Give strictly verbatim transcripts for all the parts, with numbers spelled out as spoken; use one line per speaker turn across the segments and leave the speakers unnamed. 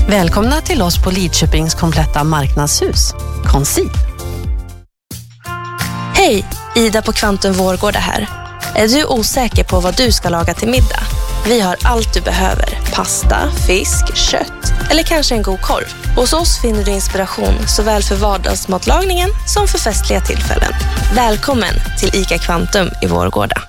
Välkomna till oss på Lidköpings kompletta marknadshus. Conceal.
Hej, Ida på Kvantum Vårgårda här. Är du osäker på vad du ska laga till middag? Vi har allt du behöver. Pasta, fisk, kött eller kanske en god korv. Hos oss finner du inspiration såväl för vardagsmatlagningen som för festliga tillfällen. Välkommen till ICA Kvantum i Vårgårda.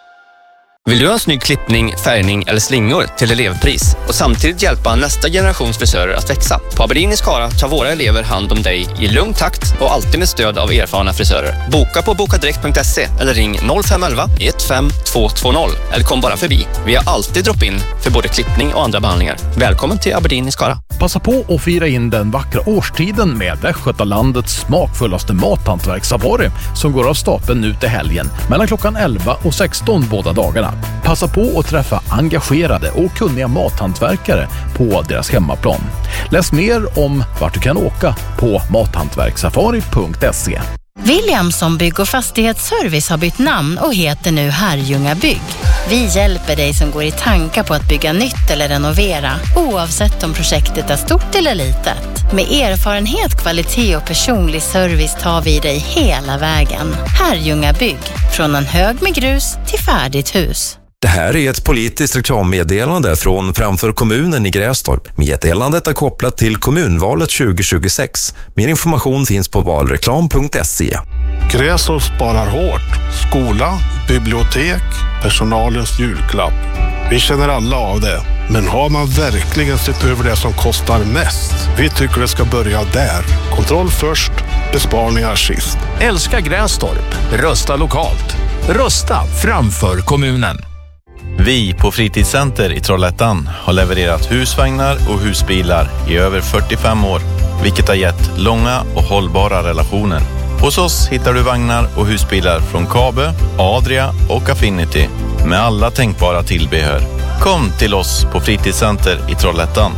Vill du ha en snygg klippning, färgning eller slingor till elevpris och samtidigt hjälpa nästa generations frisörer att växa? På Aberdeen i Skara tar våra elever hand om dig i lugn takt och alltid med stöd av erfarna frisörer. Boka på bokadirekt punkt se eller ring noll fem ett ett ett fem två två noll eller kom bara förbi. Vi har alltid drop-in för både klippning och andra behandlingar. Välkommen till Aberdeen i Skara.
Passa på att fira in den vackra årstiden med Västgötalandets smakfullaste mathantverkssafari som går av stapeln nu till helgen mellan klockan elva och sexton båda dagarna. Passa på att träffa engagerade och kunniga mathantverkare på deras hemmaplan. Läs mer om vart du kan åka på mathantverkssafari punkt se.
Williamson Bygg och fastighetsservice har bytt namn och heter nu Herrljunga Bygg. Vi hjälper dig som går i tankar på att bygga nytt eller renovera, oavsett om projektet är stort eller litet. Med erfarenhet, kvalitet och personlig service tar vi dig hela vägen. Herrljunga Bygg, från en hög med grus till färdigt hus.
Det här är ett politiskt reklammeddelande från Framför kommunen i Grästorp. Meddelandet är kopplat till kommunvalet tjugo tjugosex. Mer information finns på valreklam punkt se.
Grästorp sparar hårt. Skola, bibliotek, personalens julklapp. Vi känner alla av det. Men har man verkligen sett över det som kostar mest? Vi tycker det ska börja där. Kontroll först, besparingar sist.
Älska Grästorp. Rösta lokalt. Rösta framför kommunen.
Vi på Fritidscenter i Trollhättan har levererat husvagnar och husbilar i över fyrtiofem år, vilket har gett långa och hållbara relationer. Hos oss hittar du vagnar och husbilar från Kabe, Adria och Affinity med alla tänkbara tillbehör. Kom till oss på Fritidscenter i Trollhättan.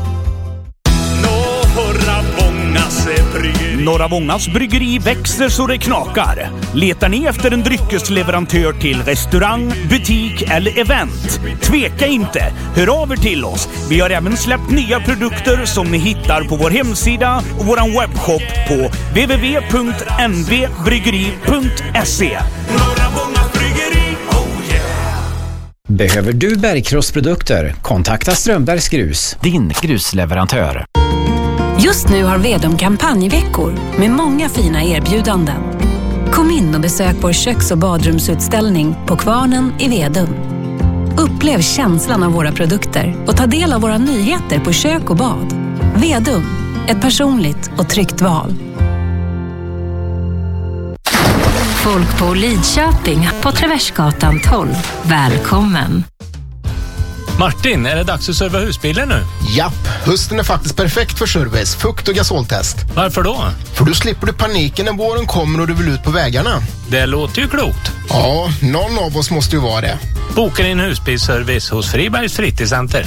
Norra Vångas bryggeri växer så det knakar. Letar ni efter en dryckesleverantör till restaurang, butik eller event? Tveka inte, hör av er till oss. Vi har även släppt nya produkter som ni hittar på vår hemsida och vår webbshop på w w w punkt n v bryggeri punkt se. Norra Vångas bryggeri, oh yeah!
Behöver du bergkrossprodukter? Kontakta Strömbergs Grus, din grusleverantör.
Just nu har Vedum kampanjveckor med många fina erbjudanden. Kom in och besök vår köks- och badrumsutställning på Kvarnen i Vedum. Upplev känslan av våra produkter och ta del av våra nyheter på kök och bad. Vedum, ett personligt och tryggt val. Folk på Lidköping på Traversgatan tolv. Välkommen!
Martin, är det dags att serva husbilen nu?
Japp, hösten är faktiskt perfekt för service, fukt- och gasoltest.
Varför då?
För då slipper du paniken när våren kommer och du vill ut på vägarna.
Det låter ju klokt.
Ja, någon av oss måste ju vara det.
Boka din husbilsservice hos Fribergs Fritidscenter.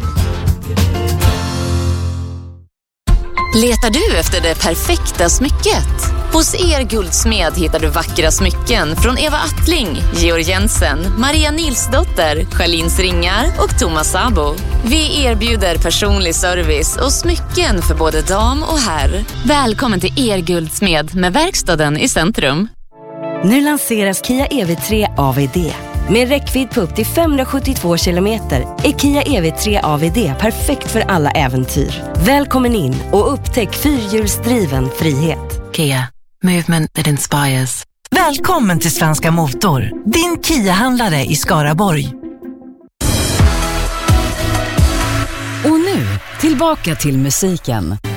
Letar du efter det perfekta smycket? Hos Er Guldsmed hittar du vackra smycken från Eva Attling, Georg Jensen, Maria Nilsdotter, Charlins Ringar och Thomas Sabo. Vi erbjuder personlig service och smycken för både dam och herr. Välkommen till Er Guldsmed med verkstaden i centrum.
Nu lanseras Kia E V tre A V D. Med räckvidd på upp till femhundrasjuttiotvå kilometer är Kia E V tre A V D perfekt för alla äventyr. Välkommen in och upptäck fyrhjulsdriven frihet.
Kia, movement that inspires.
Välkommen till Svenska Motor, din Kia-handlare i Skaraborg.
Och nu, tillbaka till musiken.